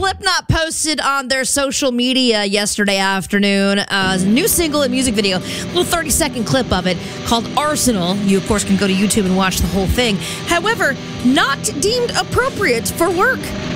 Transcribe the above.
Slipknot posted on their social media yesterday afternoon a new single and music video, a little 30-second clip of it called Arsenal. You, of course, can go to YouTube and watch the whole thing. However, not deemed appropriate for work.